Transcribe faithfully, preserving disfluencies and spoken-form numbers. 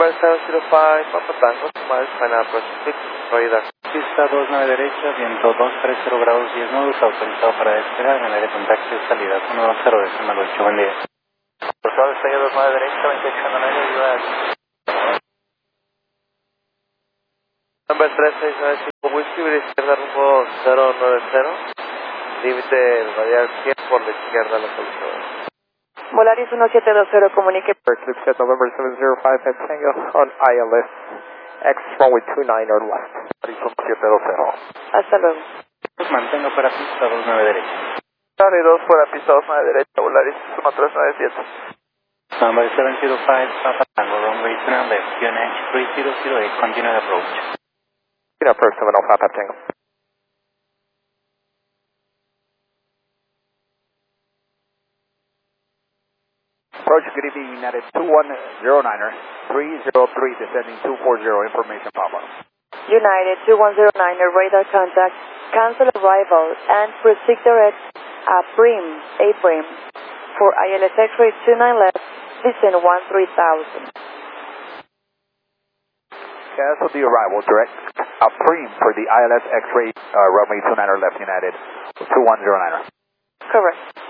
Number seven zero five, Papa Tango, Smile, Final Approach six, Florida. Pista dos nueve derecha, viento dos treinta grados diez nudos, autorizado para despegar en el área de contacto de salida uno dos cero decimal ocho, buen día. Por favor, estrella dos nueve derecha, veintiocho nueve, U S. Number tres seis nueve cinco, Whisky, vía izquierda rumbo cero nueve cero, límite radial cien por la izquierda localizado. Volaris uno siete dos cero, comunique. Eclipse November seven zero five at Tango on I L S, X runway two nine or left. Volaris uno siete dos cero. Hasta luego. Mantengo para pista dos nueve derecha. Dale dos fuera pista dos nueve derecha, Volaris uno tres nueve siete. Number seven zero five, Papa Tango, runway two nine left, Q N H three zero zero eight, continue the approach. Get up first seven oh five at Tango. Approach, good evening, United two one zero niner, three zero three, descending two four zero, information Papa. United two one zero nine, radar contact, cancel arrival, and proceed direct at Brim, A Brim. For I L S X-ray two nine left, descend one three thousand. Cancel the arrival, direct at Brim for the I L S X-ray uh, runway two niner left, United two one zero niner. Correct.